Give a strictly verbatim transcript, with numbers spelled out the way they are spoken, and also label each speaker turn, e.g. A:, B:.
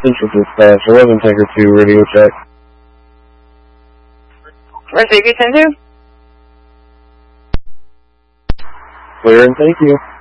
A: Central Dispatch, eleven Tanker two, radio check.
B: Mercedes ten two.
A: Clear and thank you.